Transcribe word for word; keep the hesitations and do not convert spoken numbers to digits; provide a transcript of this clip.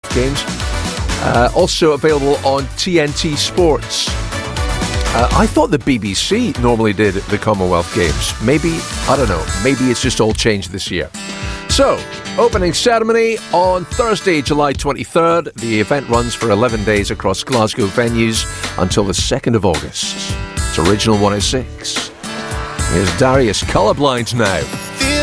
Commonwealth Games. Uh, also available on T N T Sports. Uh, I thought the B B C normally did the Commonwealth Games. Maybe, I don't know, maybe it's just all changed this year. So, opening ceremony on Thursday, July twenty-third. The event runs for eleven days across Glasgow venues until the second of August. It's Original one oh six. Here's Darius, Colourblind now.